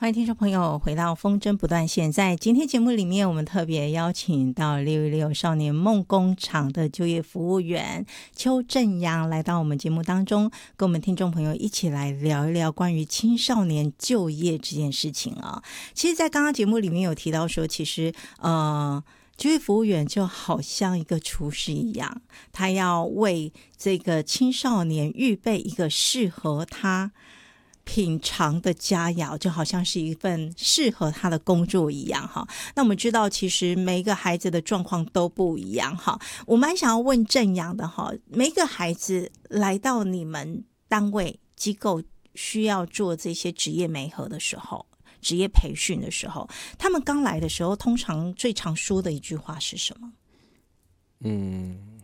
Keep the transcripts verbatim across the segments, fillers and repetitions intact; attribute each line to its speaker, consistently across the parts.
Speaker 1: 欢迎听众朋友回到风筝不断线。在今天节目里面，我们特别邀请到六一六少年梦工厂的就业服务员邱正阳来到我们节目当中，跟我们听众朋友一起来聊一聊关于青少年就业这件事情啊。其实在刚刚节目里面有提到说，其实呃就业服务员就好像一个厨师一样，他要为这个青少年预备一个适合他品尝的佳肴，就好像是一份适合他的工作一样哈。那我们知道其实每一个孩子的状况都不一样哈。我蛮想要问正阳的哈，每一个孩子来到你们单位机构需要做这些职业媒合的时候，职业培训的时候，他们刚来的时候通常最常说的一句话是什么？嗯，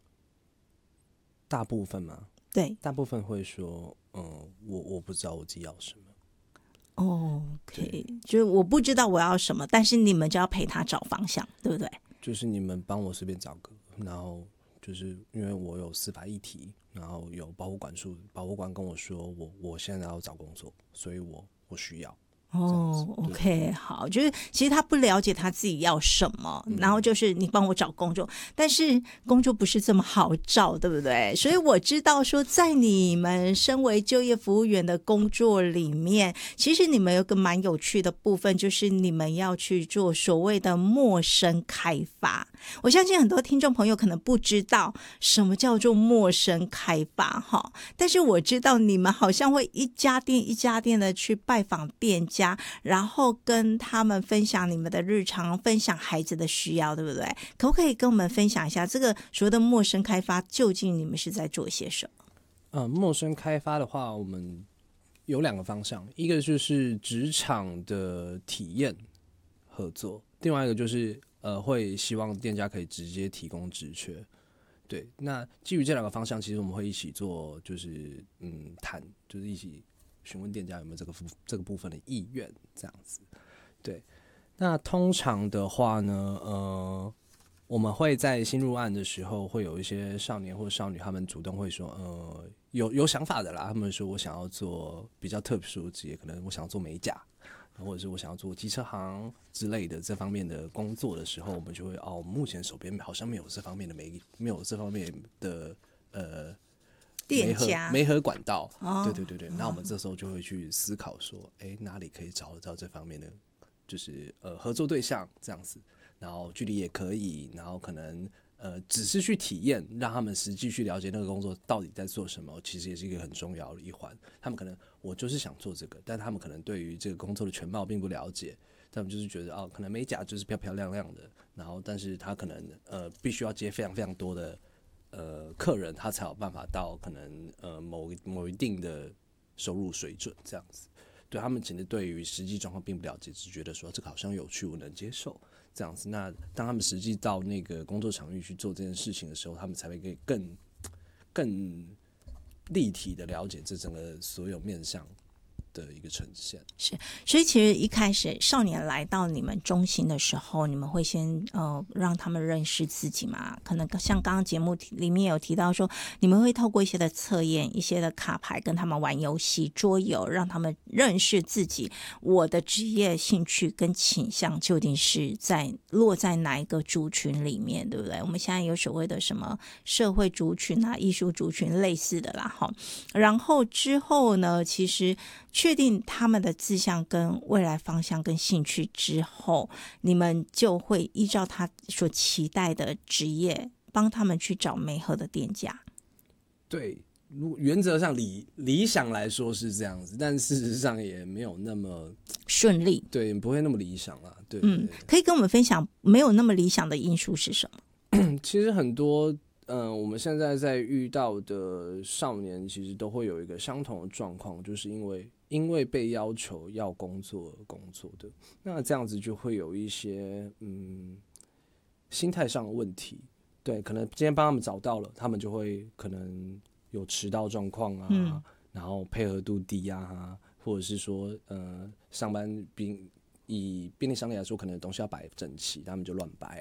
Speaker 2: 大部分嘛，
Speaker 1: 对，
Speaker 2: 大部分会说嗯，我我不知道我自己要什么。
Speaker 1: 哦 ，OK， 就是我不知道我要什么，但是你们就要陪他找方向，对不对？
Speaker 2: 就是你们帮我随便找个，然后就是因为我有司法议题，然后有保护管束，保护官跟我说我我现在要找工作，所以我我需要。
Speaker 1: 哦 ，OK， 好，就是其实他不了解他自己要什么，嗯、然后就是你帮我找工作，但是工作不是这么好找，对不对？所以我知道说，在你们身为就业服务员的工作里面，其实你们有个蛮有趣的部分，就是你们要去做所谓的陌生开发。我相信很多听众朋友可能不知道什么叫做陌生开发哈，但是我知道你们好像会一家店一家店的去拜访店家，然后跟他们分享你们的日常，分享孩子的需要，对不对？可不可以跟我们分享一下这个所谓的陌生开发，究竟你们是在做些什么？
Speaker 2: 嗯，陌生开发的话，我们有两个方向，一个就是职场的体验合作，另外一个就是呃，会希望店家可以直接提供职缺。对，那基于这两个方向，其实我们会一起做，就是嗯谈，就是一起询问店家有没有这个这个部分的意愿，这样子。对，那通常的话呢，呃，我们会在新入案的时候，会有一些少年或少女，他们主动会说，呃，有有想法的啦，他们说我想要做比较特殊的职业，可能我想要做美甲。或者是我想要做机车行之类的这方面的工作的时候，我们就会哦，目前手边好像没有这方面的没没有这方面的呃
Speaker 1: 店家
Speaker 2: 媒合管道，
Speaker 1: 哦、
Speaker 2: 对对对对，那我们这时候就会去思考说，哎，哪里可以找得到这方面的，就是呃合作对象这样子，然后距离也可以，然后可能。呃，只是去体验，让他们实际去了解那个工作到底在做什么，其实也是一个很重要的一环。他们可能我就是想做这个，但他们可能对于这个工作的全貌并不了解，他们就是觉得哦，可能美甲就是漂漂亮亮的，然后但是他可能呃必须要接非常非常多的呃客人，他才有办法到可能呃某某一定的收入水准这样子。对他们其实对于实际状况并不了解，只觉得说这个好像有趣，我能接受。这样子，那当他们实际到那个工作场域去做这件事情的时候，他们才会可以更更立体的了解这整个所有面向的一个呈现。
Speaker 1: 是，所以其实一开始少年来到你们中心的时候，你们会先呃让他们认识自己嘛？可能像刚刚节目里面有提到说，你们会透过一些的测验、一些的卡牌，跟他们玩游戏、桌游，让他们认识自己。我的职业兴趣跟倾向究竟是在落在哪一个族群里面，对不对？我们现在有所谓的什么社会族群啊、艺术族群类似的啦，哈。然后之后呢，其实。确定他们的志向跟未来方向跟兴趣之后，你们就会依照他所期待的职业帮他们去找媒合的店家。
Speaker 2: 对，原则上理理想来说是这样子，但事实上也没有那么
Speaker 1: 顺利，
Speaker 2: 对，不会那么理想啦。对，嗯，
Speaker 1: 可以跟我们分享没有那么理想的因素是什
Speaker 2: 么？其实很多。嗯，我们现在在遇到的少年，其实都会有一个相同的状况，就是因为因为被要求要工作而工作的，那这样子就会有一些嗯心态上的问题。对，可能今天帮他们找到了，他们就会可能有迟到状况啊、嗯，然后配合度低啊，或者是说呃上班并以便利商店来说，可能东西要摆整齐，他们就乱摆